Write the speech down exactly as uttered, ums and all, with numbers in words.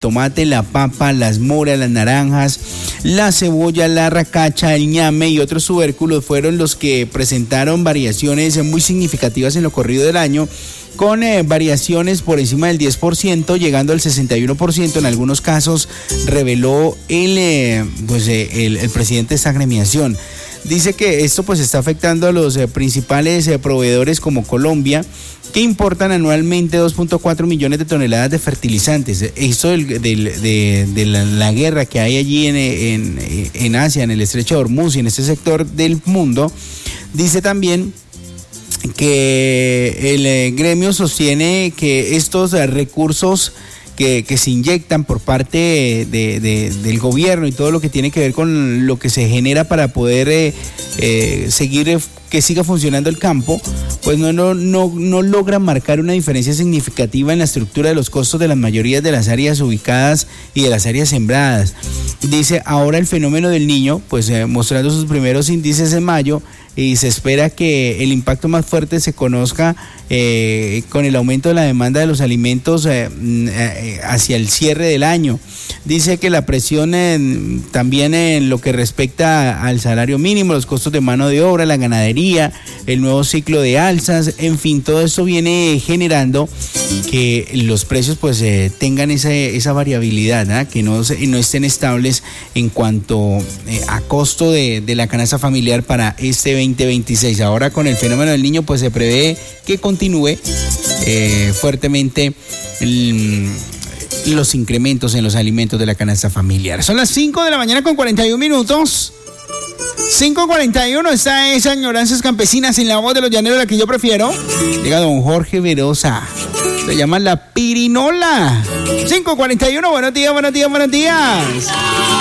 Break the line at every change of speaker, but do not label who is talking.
tomate, la papa, las moras, las naranjas, la cebolla, la racacha, el ñame y otros tubérculos fueron los que presentaron variaciones muy significativas en lo corrido del año, con eh, variaciones por encima del diez por ciento, llegando al sesenta y uno por ciento en algunos casos, reveló el, eh, pues, eh, el, el presidente de esta agremiación. Dice que esto pues está afectando a los eh, principales eh, proveedores como Colombia, que importan anualmente dos punto cuatro millones de toneladas de fertilizantes. Esto del, del, de, de la, la guerra que hay allí en, en, en Asia, en el estrecho de Hormuz y en este sector del mundo. Dice también que el eh, gremio sostiene que estos eh, recursos que, que se inyectan por parte de, de, del gobierno y todo lo que tiene que ver con lo que se genera para poder eh, eh, seguir, eh, que siga funcionando el campo, pues no, no, no, no logran marcar una diferencia significativa en la estructura de los costos de la mayoría de las áreas ubicadas y de las áreas sembradas. Dice, ahora el fenómeno del Niño, pues eh, mostrando sus primeros índices en mayo, y se espera que el impacto más fuerte se conozca eh, con el aumento de la demanda de los alimentos eh, eh, hacia el cierre del año. Dice que la presión en, también en lo que respecta al salario mínimo, los costos de mano de obra, la ganadería, el nuevo ciclo de alzas, en fin, todo esto viene generando que los precios pues eh, tengan esa, esa variabilidad, ¿eh? que no, no estén estables en cuanto eh, a costo de, de la canasta familiar para este veinte veintiséis. Ahora con el fenómeno del Niño pues se prevé que continúe eh, fuertemente el, los incrementos en los alimentos de la canasta familiar. Son las cinco de la mañana con cuarenta y un minutos. cinco cuarenta y uno, está esa Añoranzas Campesinas en la voz de los llaneros, la que yo prefiero. Llega don Jorge Verosa. Se llama La Pirinola. cinco cuarenta y uno, buenos días, buenos días, buenos días.